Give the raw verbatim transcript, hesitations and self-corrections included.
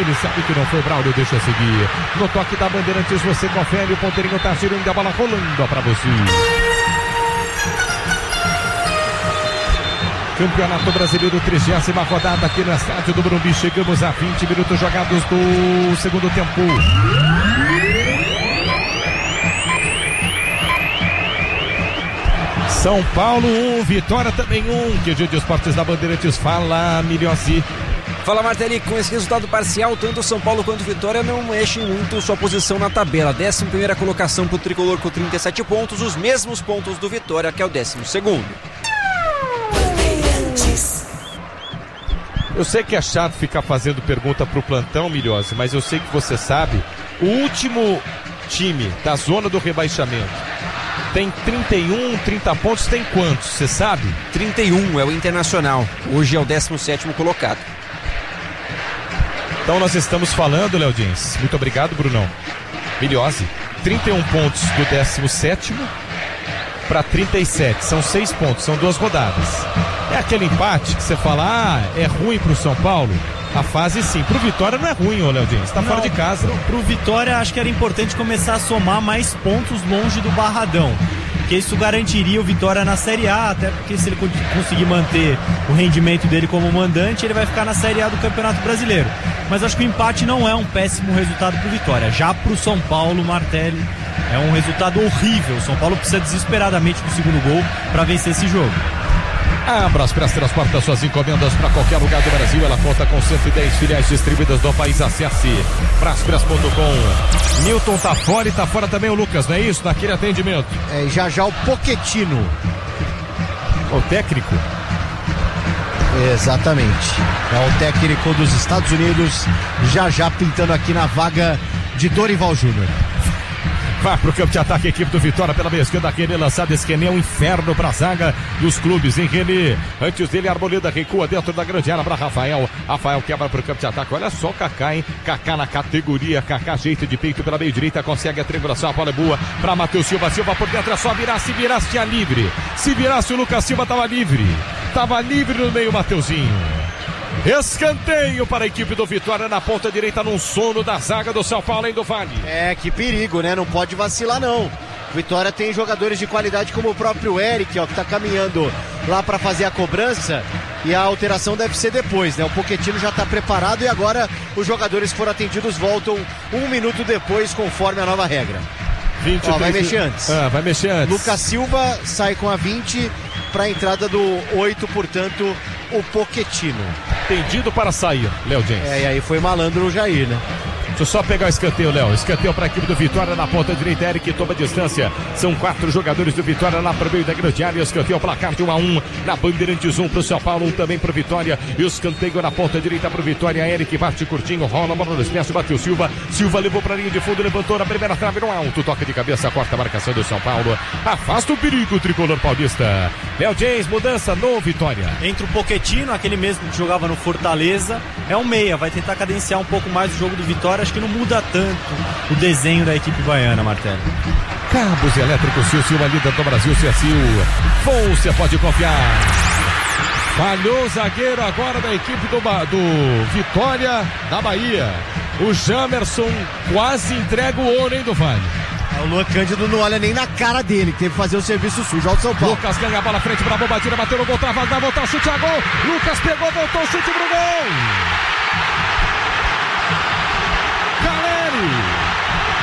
ele sabe que não foi Braulio, deixa seguir. No toque da Bandeirantes você confere, o ponteirinho tá girando, a bola rolando pra você. Campeonato Brasileiro, trigésima rodada aqui no estádio do Morumbi. Chegamos a vinte minutos jogados do segundo tempo. São Paulo um, Vitória também um. Que dia de esportes da Bandeirantes. Fala, Milhozzi. Fala, Martelli. Com esse resultado parcial, tanto São Paulo quanto Vitória não mexem muito sua posição na tabela. décima primeira colocação para o tricolor com trinta e sete pontos, os mesmos pontos do Vitória, que é o décimo segundo. Eu sei que é chato ficar fazendo pergunta pro plantão, Milhozzi, mas eu sei que você sabe. O último time da zona do rebaixamento tem trinta e um, trinta pontos, tem quantos, você sabe? trinta e um é o Internacional, hoje é o décimo sétimo colocado. Então nós estamos falando, Léo Dins, muito obrigado, Brunão. Milhozzi, trinta e um pontos do décimo sétimo para trinta e sete, são seis pontos, são duas rodadas. É aquele empate que você fala, ah, é ruim pro São Paulo? A fase sim, pro Vitória não é ruim, ô Léo Dins, tá não, fora de casa. Pro, pro Vitória acho que era importante começar a somar mais pontos longe do Barradão, porque isso garantiria o Vitória na Série A, até porque se ele conseguir manter o rendimento dele como mandante, ele vai ficar na Série A do Campeonato Brasileiro. Mas acho que o empate não é um péssimo resultado pro Vitória. Já pro São Paulo, Martelli, é um resultado horrível. O São Paulo precisa desesperadamente do segundo gol para vencer esse jogo. A Braspress transporta suas encomendas para qualquer lugar do Brasil. Ela conta com cento e dez filiais distribuídas no país. Acesse braspress ponto com. Newton tá fora e tá fora também o Lucas, não é isso? Naquele atendimento. É, já já o Pochettino. O técnico. Exatamente. É o técnico dos Estados Unidos, já já pintando aqui na vaga de Dorival Júnior. Vai pro campo de ataque, a equipe do Vitória pela meia esquerda. René lançado, esse René é um inferno pra zaga dos clubes, hein, René? Antes dele, a Arboleda recua dentro da grande área pra Rafael. Rafael quebra pro campo de ataque. Olha só o Kaká, hein? Kaká na categoria. Kaká, jeito de peito pela meia direita, consegue a triangulação. A bola é boa pra Matheus Silva. Silva por dentro, é só virar. Se virasse, tinha livre. Se virasse, o Lucas Silva tava livre. Tava livre no meio, Mateuzinho. Escanteio para a equipe do Vitória na ponta direita, num sono da zaga do São Paulo, hein, do Vale. É, que perigo, né? Não pode vacilar, não. Vitória tem jogadores de qualidade como o próprio Eric, ó, que tá caminhando lá para fazer a cobrança, e a alteração deve ser depois, né? O Pochettino já tá preparado e agora os jogadores que foram atendidos voltam um minuto depois, conforme a nova regra. vinte e três... Ó, vai mexer antes. Ah, vai mexer antes. Lucas Silva sai com a vinte para a entrada do oito, portanto, o Pochettino. Tendido para sair, Léo James. É, e aí foi malandro o Jair, né? Deixa eu só pegar o escanteio, Léo. Escanteio para a equipe do Vitória na ponta direita. Eric toma distância. São quatro jogadores do Vitória lá para o meio da grande área. Escanteio, placar de um a um. Na Bandeirantes, um para o São Paulo, um também para o Vitória. Escanteio na ponta direita para o Vitória. Eric bate curtinho, rola, bola no espaço, bateu Silva. Silva levou para a linha de fundo, levantou na primeira trave no alto. Toque de cabeça, corta a marcação do São Paulo. Afasta o perigo, o tricolor paulista. Léo James, mudança no Vitória. Entra o Pochettino, aquele mesmo que jogava no Fortaleza. É um meia, vai tentar cadenciar um pouco mais o jogo do Vitória. Acho que não muda tanto o desenho da equipe baiana, Martelli. Cabos elétricos, Sil Silva, líder do Brasil, Ciacil. Você pode confiar. Falhou o zagueiro agora da equipe do, do Vitória da Bahia. O Jamerson quase entrega o ouro, hein, do Vale. O Luan Cândido não olha nem na cara dele, que teve que fazer o serviço sujo ao São Paulo. Lucas ganha a bola frente para a bomba, tira, bateu no gol, travado, vai voltar o chute a gol. Lucas pegou, voltou o chute pro gol.